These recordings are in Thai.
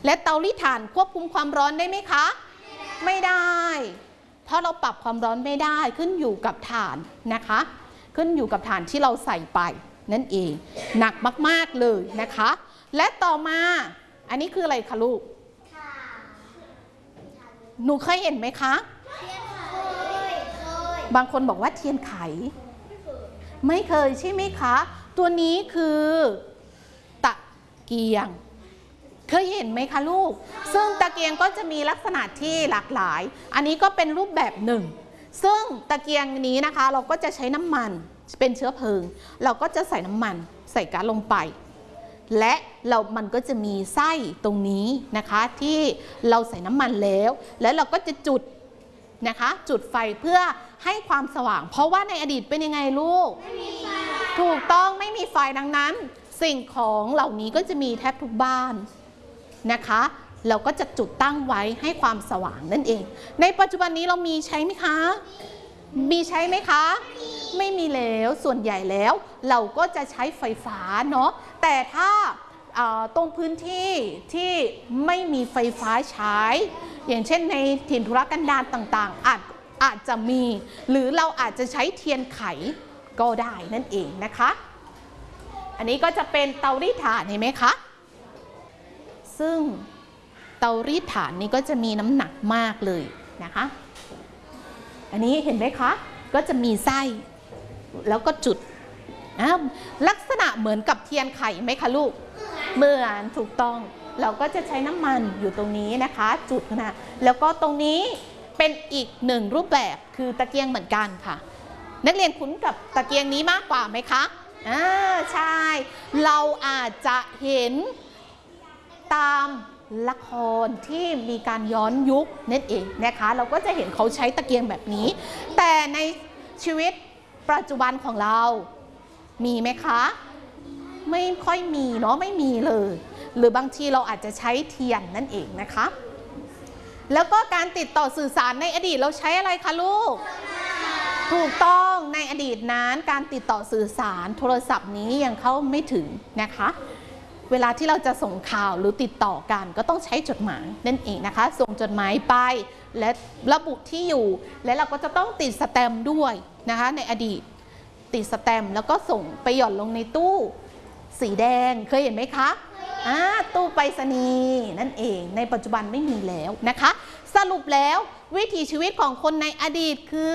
และเตารีดถ่านควบคุมความร้อนได้ไหมคะไม่ได้เพราะเราปรับความร้อนไม่ได้ขึ้นอยู่กับถ่านนะคะขึ้นอยู่กับถ่านที่เราใส่ไปนั่นเองหนักมากๆเลยนะคะและต่อมาอันนี้คืออะไรคะลูกหนูเคยเห็นไหมคะบางคนบอกว่าเทียนไขไม่เคยใช่ไหมคะตัวนี้คือตะเกียงเคยเห็นไหมคะลูกซึ่งตะเกียงก็จะมีลักษณะที่หลากหลายอันนี้ก็เป็นรูปแบบหนึ่งซึ่งตะเกียงนี้นะคะเราก็จะใช้น้ำมันเป็นเชื้อเพลิงเราก็จะใส่น้ำมันใส่ก๊าซลงไปและมันก็จะมีไส้ตรงนี้นะคะที่เราใส่น้ำมันแล้วเราก็จะจุดนะคะจุดไฟเพื่อให้ความสว่างเพราะว่าในอดีตเป็นยังไงลูกไม่มีไฟถูกต้องไม่มีไฟดังนั้นสิ่งของเหล่านี้ก็จะมีแทบทุกบ้านนะคะเราก็จะจุดตั้งไว้ให้ความสว่างนั่นเองในปัจจุบันนี้เรามีใช้ไหมคะมีใช้ไหมคะไม่มีแล้วส่วนใหญ่แล้วเราก็จะใช้ไฟฟ้าเนาะแต่ถ้าตรงพื้นที่ที่ไม่มีไฟฟ้าใช้อย่างเช่นในถิ่นทุรกันดารต่างๆอาจจะมีหรือเราอาจจะใช้เทียนไขก็ได้นั่นเองนะคะอันนี้ก็จะเป็นเตารีดถ่านเห็นไหมคะซึ่งเตารีดถ่านนี้ก็จะมีน้ำหนักมากเลยนะคะอันนี้เห็นไหมคะก็จะมีไส้แล้วก็จุดลักษณะเหมือนกับเทียนไข่ไหมคะลูกเหมือนถูกต้องเราก็จะใช้น้ำมันอยู่ตรงนี้นะคะจุดนะแล้วก็ตรงนี้เป็นอีกหนึ่งรูปแบบคือตะเกียงเหมือนกันค่ะนักเรียนคุ้นกับตะเกียงนี้มากกว่าไหมคะใช่เราอาจจะเห็นตามละครที่มีการย้อนยุคนั่นเองนะคะเราก็จะเห็นเขาใช้ตะเกียงแบบนี้แต่ในชีวิตปัจจุบันของเรามีไหมคะไม่ค่อยมีเนาะไม่มีเลยหรือบางทีเราอาจจะใช้เทียนนั่นเองนะคะแล้วก็การติดต่อสื่อสารในอดีตเราใช้อะไรคะลูกถูกต้องในอดีตนั้นการติดต่อสื่อสารโทรศัพท์นี้ยังเข้าไม่ถึงนะคะเวลาที่เราจะส่งข่าวหรือติดต่อกันก็ต้องใช้จดหมายนั่นเองนะคะส่งจดหมายไปและระบุที่อยู่และเราก็จะต้องติดสแตมป์ด้วยนะคะในอดีตติดสแตมป์แล้วก็ส่งไปหย่อนลงในตู้สีแดงเคยเห็นไหมคะตู้ไปรษณีย์นั่นเองในปัจจุบันไม่มีแล้วนะคะสรุปแล้ววิถีชีวิตของคนในอดีตคือ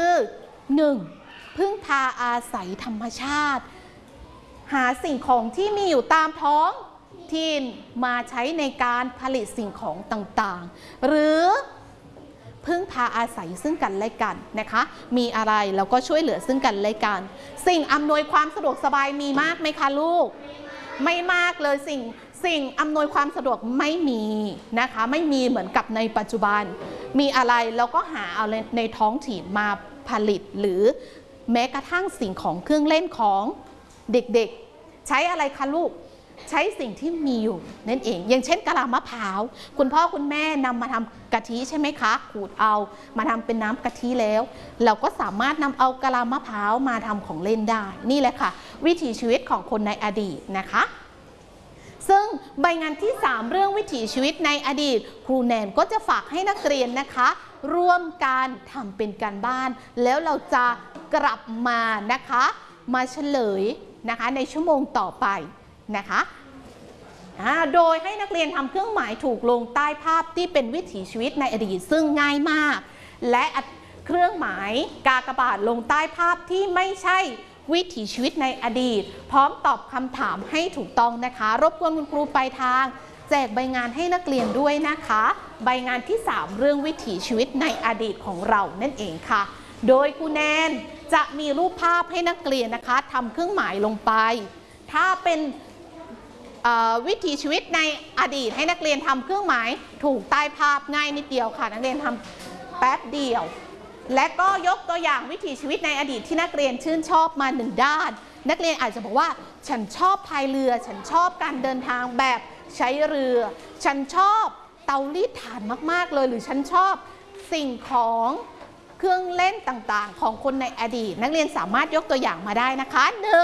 1. พึ่งพาอาศัยธรรมชาติหาสิ่งของที่มีอยู่ตามท้องถิ่นมาใช้ในการผลิตสิ่งของต่างๆหรือพึ่งพาอาศัยซึ่งกันและกันนะคะมีอะไรเราก็ช่วยเหลือซึ่งกันและกันสิ่งอำนวยความสะดวกสบายมีมากไหมคะลูกไม่มากเลยสิ่งอำนวยความสะดวกไม่มีนะคะไม่มีเหมือนกับในปัจจุบันมีอะไรเราก็หาเอาในท้องถิ่นมาผลิตหรือแม้กระทั่งสิ่งของเครื่องเล่นของเด็กๆใช้อะไรคะลูกใช้สิ่งที่มีอยู่นั่นเองอย่างเช่นกะลามะพร้าวคุณพ่อคุณแม่นำมาทำกะทิใช่ไหมคะขูดเอามาทำเป็นน้ำกะทิแล้วเราก็สามารถนำเอากะลามะพร้าวมาทำของเล่นได้นี่แหละค่ะวิถีชีวิตของคนในอดีตนะคะซึ่งใบงานที่3เรื่องวิถีชีวิตในอดีตครูแนนก็จะฝากให้นักเรียนนะคะร่วมกันทำเป็นการบ้านแล้วเราจะกลับมานะคะมาเฉลยนะคะในชั่วโมงต่อไปนะคะโดยให้นักเรียนทำเครื่องหมายถูกลงใต้ภาพที่เป็นวิถีชีวิตในอดีตซึ่งง่ายมากและเครื่องหมายกากบาทลงใต้ภาพที่ไม่ใช่วิถีชีวิตในอดีตพร้อมตอบคำถามให้ถูกต้องนะคะรบกวนคุณครูไปทางแจกใบงานให้นักเรียนด้วยนะคะใบงานที่3เรื่องวิถีชีวิตในอดีตของเรานั่นเองค่ะโดยครูแนนจะมีรูปภาพให้นักเรียนนะคะทำเครื่องหมายลงไปถ้าเป็นวิถีชีวิตในอดีตให้นักเรียนทำเครื่องหมายถูกใต้ภาพง่ายนิดเดียวค่ะนักเรียนทำแป๊บเดียวและก็ยกตัวอย่างวิถีชีวิตในอดีตที่นักเรียนชื่นชอบมา1ด้านนักเรียนอาจจะบอกว่าฉันชอบพายเรือฉันชอบการเดินทางแบบใช้เรือฉันชอบเตารีดถ่านมากๆเลยหรือฉันชอบสิ่งของเครื่องเล่นต่างๆของคนในอดีตนักเรียนสามารถยกตัวอย่างมาได้นะคะ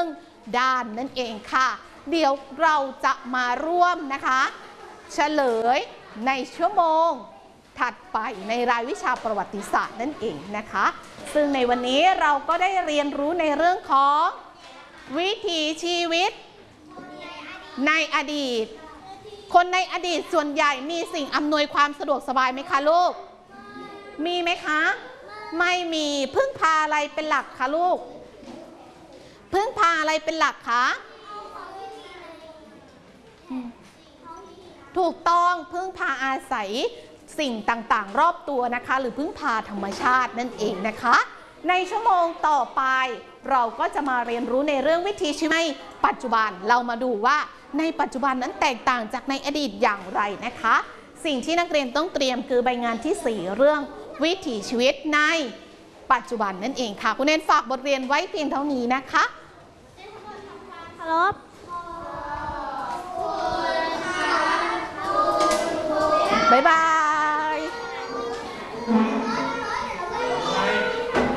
1ด้านนั่นเองค่ะเดี๋ยวเราจะมาร่วมนะคะเฉลยในชั่วโมงถัดไปในรายวิชาประวัติศาสตร์นั่นเองนะคะซึ่งในวันนี้เราก็ได้เรียนรู้ในเรื่องของวิถีชีวิตในอดีตคนในอดีตส่วนใหญ่มีสิ่งอำนวยความสะดวกสบายไหมคะลูกมีไหมคะไม่มีพึ่งพาอะไรเป็นหลักคะลูกพึ่งพาอะไรเป็นหลักคะถูกต้องพึ่งพาอาศัยสิ่งต่างๆรอบตัวนะคะหรือพึ่งพาธรรมชาตินั่นเองนะคะในชั่วโมงต่อไปเราก็จะมาเรียนรู้ในเรื่องวิถีชีวิตในปัจจุบันเรามาดูว่าในปัจจุบันนั้นแตกต่างจากในอดีตอย่างไรนะคะสิ่งที่นักเรียนต้องเตรียมคือใบงานที่4เรื่องวิถีชีวิตในปัจจุบันนั่นเองค่ะคุณเนนฝากบทเรียนไว้เพียงเท่านี้นะคะครับบ๊ายบาย